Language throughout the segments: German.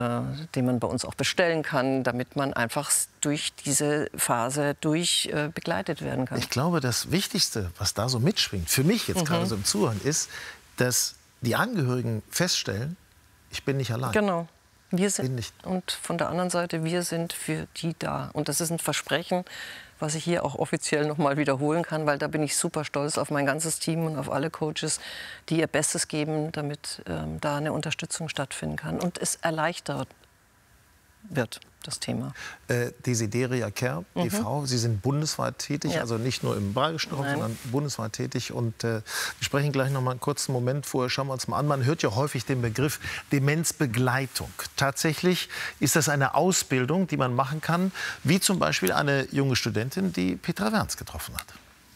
den man bei uns auch bestellen kann, damit man einfach durch diese Phase begleitet werden kann. Ich glaube, das Wichtigste, was da so mitschwingt, für mich jetzt gerade so im Zuhören, ist, dass die Angehörigen feststellen, ich bin nicht allein. Genau. Wir sind, und von der anderen Seite, wir sind für die da. Und das ist ein Versprechen, was ich hier auch offiziell noch mal wiederholen kann, weil da bin ich super stolz auf mein ganzes Team und auf alle Coaches, die ihr Bestes geben, damit da eine Unterstützung stattfinden kann und es erleichtert wird, das Thema. Desideria Kerr, die Frau, Sie sind bundesweit tätig, also nicht nur im Bayerischen Raum, sondern bundesweit tätig. Und wir sprechen gleich noch mal einen kurzen Moment vorher. Schauen wir uns mal an. Man hört ja häufig den Begriff Demenzbegleitung. Tatsächlich ist das eine Ausbildung, die man machen kann, wie zum Beispiel eine junge Studentin, die Petra Werns getroffen hat.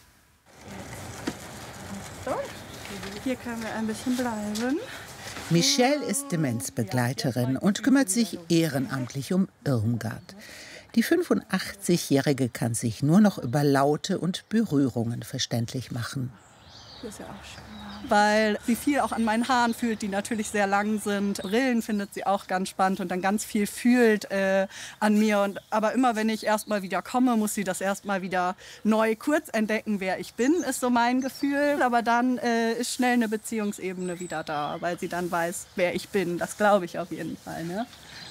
So, hier können wir ein bisschen bleiben. Michelle ist Demenzbegleiterin und kümmert sich ehrenamtlich um Irmgard. Die 85-Jährige kann sich nur noch über Laute und Berührungen verständlich machen. Das ist ja auch schön. Weil sie viel auch an meinen Haaren fühlt, die natürlich sehr lang sind. Brillen findet sie auch ganz spannend und dann ganz viel fühlt an mir. Aber immer, wenn ich erst mal wieder komme, muss sie das erst mal wieder neu kurz entdecken, wer ich bin, ist so mein Gefühl. Aber dann ist schnell eine Beziehungsebene wieder da, weil sie dann weiß, wer ich bin. Das glaube ich auf jeden Fall. Ne?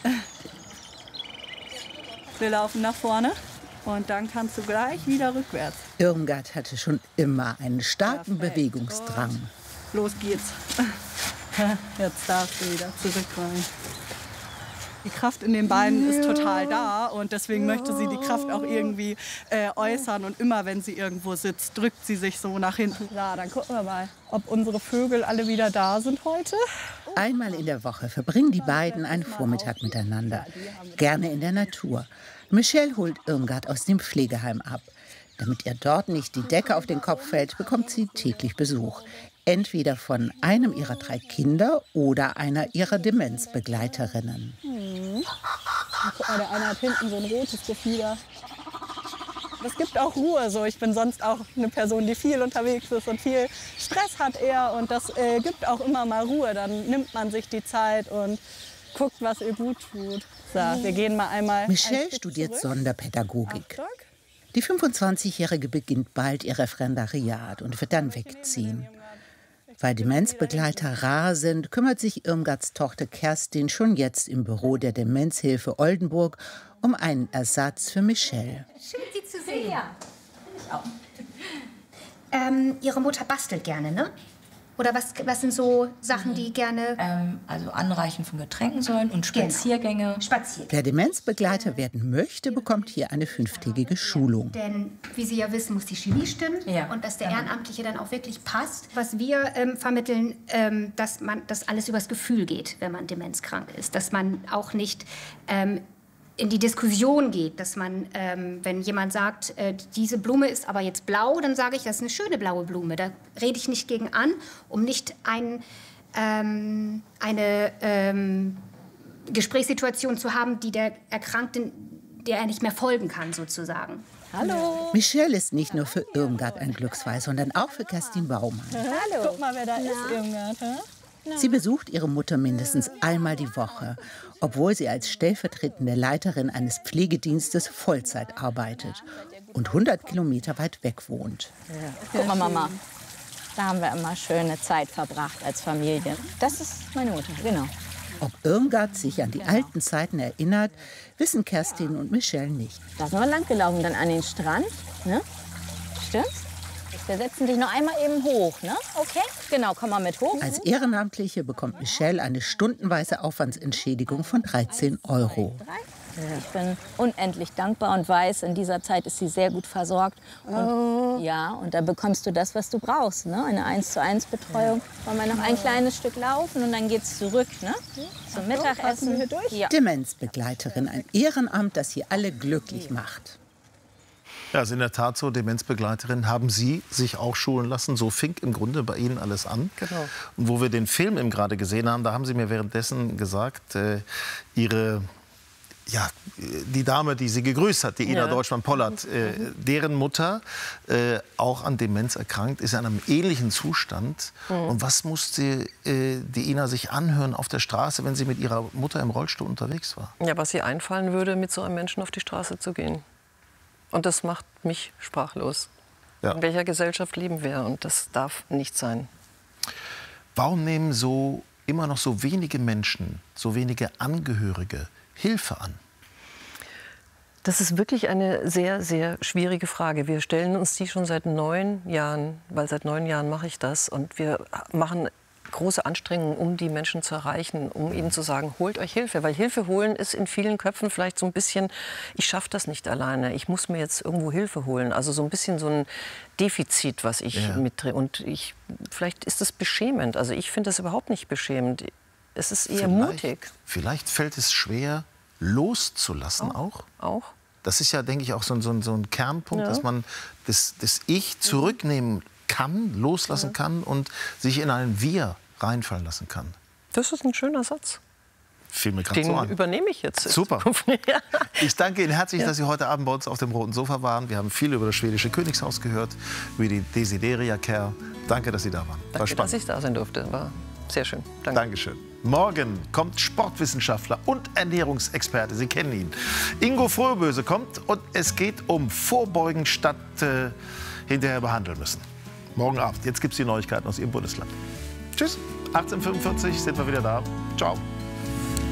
Wir laufen nach vorne. Und dann kannst du gleich wieder rückwärts. Irmgard hatte schon immer einen starken Bewegungsdrang. Und los geht's. Jetzt darfst du wieder zurück rein. Die Kraft in den Beinen ist total da und deswegen möchte sie die Kraft auch irgendwie äußern. Und immer, wenn sie irgendwo sitzt, drückt sie sich so nach hinten. Ja, dann gucken wir mal, ob unsere Vögel alle wieder da sind heute. Einmal in der Woche verbringen die beiden einen Vormittag miteinander. Gerne in der Natur. Michelle holt Irmgard aus dem Pflegeheim ab. Damit ihr dort nicht die Decke auf den Kopf fällt, bekommt sie täglich Besuch. Entweder von einem ihrer 3 Kinder oder einer ihrer Demenzbegleiterinnen. Guck mal, der eine hat hinten so ein rotes Gefieder. Das gibt auch Ruhe. So. Ich bin sonst auch eine Person, die viel unterwegs ist und viel Stress hat eher. Und das gibt auch immer mal Ruhe. Dann nimmt man sich die Zeit und guckt, was ihr gut tut. So, wir gehen mal einmal. Michelle studiert Sonderpädagogik. Die 25-Jährige beginnt bald ihr Referendariat und wird dann wegziehen. Weil Demenzbegleiter rar sind, kümmert sich Irmgards Tochter Kerstin schon jetzt im Büro der Demenzhilfe Oldenburg um einen Ersatz für Michelle. Schön, Sie zu sehen. Ja, ich auch. Ihre Mutter bastelt gerne, ne? Oder was sind so Sachen, die gerne... Also Anreichen von Getränkensäulen und Spaziergänge. Genau. Wer Demenzbegleiter werden möchte, bekommt hier eine 5-tägige Schulung. Denn, wie Sie ja wissen, muss die Chemie stimmen und dass der Ehrenamtliche dann auch wirklich passt. Was wir vermitteln, dass alles übers Gefühl geht, wenn man demenzkrank ist. Dass man auch nicht in die Diskussion geht, dass man, wenn jemand sagt, diese Blume ist aber jetzt blau, dann sage ich, das ist eine schöne blaue Blume. Da rede ich nicht gegen an, um nicht eine Gesprächssituation zu haben, die der Erkrankten, der er nicht mehr folgen kann, sozusagen. Hallo. Michelle ist nicht nur für Irmgard ein Glücksfall, sondern auch für Kerstin Baumann. Hallo. Guck mal, wer da ist, Irmgard. Sie besucht ihre Mutter mindestens einmal die Woche, obwohl sie als stellvertretende Leiterin eines Pflegedienstes Vollzeit arbeitet und 100 Kilometer weit weg wohnt. Ja. Guck mal, Mama, da haben wir immer schöne Zeit verbracht als Familie. Das ist meine Mutter, genau. Ob Irmgard sich an die alten Zeiten erinnert, wissen Kerstin und Michelle nicht. Da sind wir lang gelaufen, dann an den Strand, ne? Stimmt's? Wir setzen dich noch einmal eben hoch, ne? Okay? Genau, komm mal mit hoch. Als Ehrenamtliche bekommt Michelle eine stundenweise Aufwandsentschädigung von 13 €. Ich bin unendlich dankbar und weiß, in dieser Zeit ist sie sehr gut versorgt. Und, ja, und da bekommst du das, was du brauchst, ne? Eine 1:1 Betreuung. Wollen wir noch ein kleines Stück laufen und dann geht's zurück, ne? Zum Mittagessen. Ja. Demenzbegleiterin, ein Ehrenamt, das hier alle glücklich macht. Ja, ist in der Tat so, Demenzbegleiterin haben Sie sich auch schulen lassen. So fing im Grunde bei Ihnen alles an. Genau. Und wo wir den Film eben gerade gesehen haben, da haben Sie mir währenddessen gesagt, Ihre ja, die Dame, die Sie gegrüßt hat, die Ina Deutschmann-Pollard, deren Mutter auch an Demenz erkrankt, ist in einem ähnlichen Zustand. Und was musste die Ina sich anhören auf der Straße, wenn sie mit ihrer Mutter im Rollstuhl unterwegs war? Ja, was ihr einfallen würde, mit so einem Menschen auf die Straße zu gehen. Und das macht mich sprachlos. Ja. In welcher Gesellschaft leben wir? Und das darf nicht sein. Warum nehmen immer noch so wenige Menschen, so wenige Angehörige Hilfe an? Das ist wirklich eine sehr, sehr schwierige Frage. Wir stellen uns die schon seit 9 Jahren, weil seit 9 Jahren mache ich das. Und wir machen große Anstrengungen, um die Menschen zu erreichen, um ihnen zu sagen, holt euch Hilfe. Weil Hilfe holen ist in vielen Köpfen vielleicht so ein bisschen, ich schaffe das nicht alleine, ich muss mir jetzt irgendwo Hilfe holen. Also so ein bisschen so ein Defizit, was ich mitdrehe. Und vielleicht ist das beschämend. Also ich finde das überhaupt nicht beschämend. Es ist eher mutig. Vielleicht fällt es schwer, loszulassen auch. Das ist ja, denke ich, auch so ein Kernpunkt, dass man das Ich zurücknehmen kann, loslassen kann und sich in ein Wir reinfallen lassen kann. Das ist ein schöner Satz. Fiel mir gerade so an. Den übernehme ich jetzt. Super. Ich danke Ihnen herzlich, dass Sie heute Abend bei uns auf dem roten Sofa waren. Wir haben viel über das schwedische Königshaus gehört, über die Desideria Care. Danke, dass Sie da waren. Danke, dass ich da sein durfte. War sehr schön. Danke. Dankeschön. Morgen kommt Sportwissenschaftler und Ernährungsexperte. Sie kennen ihn. Ingo Frohböse kommt und es geht um Vorbeugen statt hinterher behandeln müssen. Morgen Abend. Jetzt gibt es die Neuigkeiten aus Ihrem Bundesland. Tschüss. 18:45 sind wir wieder da. Ciao.